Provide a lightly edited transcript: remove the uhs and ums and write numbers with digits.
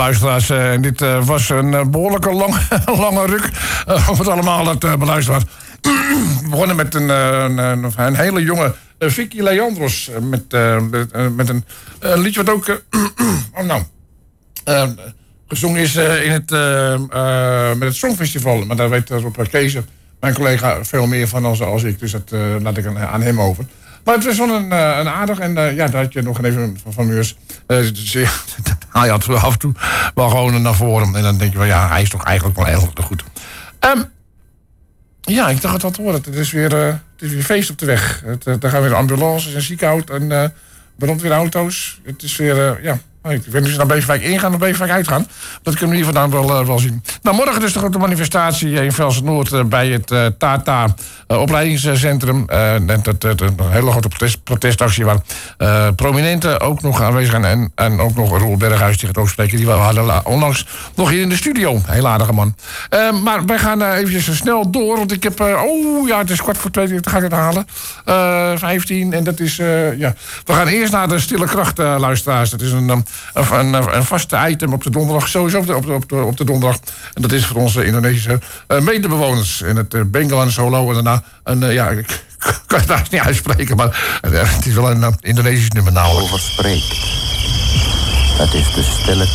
Luisteraars, dit was een behoorlijke lange ruk om het allemaal te beluisteren. We begonnen met een hele jonge Vicky Leandros. Met een liedje wat ook gezongen is met het Songfestival. Maar daar weet Rob Keeser, mijn collega, veel meer van als ik. Dus dat laat ik aan hem over. Maar het was wel een aardig. En daar had je nog even van Meurs. Hij had af en toe wel gewoon naar voren. En dan denk je van ja, hij is toch eigenlijk wel heel goed. Ja, ik dacht het al te horen. Het is weer feest op de weg. Daar gaan weer ambulances en ziekenhuizen en brandweerauto's. Het is weer, ik weet niet of ze naar Beverwijk ingaan of Beverwijk uitgaan. Dat kunnen we hier vandaan wel zien. Nou, morgen dus de grote manifestatie in Velsen-Noord bij het Tata opleidingscentrum. Een hele grote protestactie waar prominenten ook nog aanwezig zijn. En ook nog Roel Berghuis, die gaat ook spreken. Die hadden onlangs nog hier in de studio. Heel aardige man. Maar wij gaan eventjes snel door. Want ik heb, het is 2:15, dan ga ik het halen. 15 en dat is, We gaan eerst naar de Stille Kracht, luisteraars. Dat is een vaste item op de donderdag. Sowieso op de donderdag. En dat is voor onze Indonesische medebewoners. In het Bengal en Solo. En daarna ik kan het daar niet uitspreken. Maar het is wel een Indonesisch nummer namelijk. Over spreekt. Dat is de Stille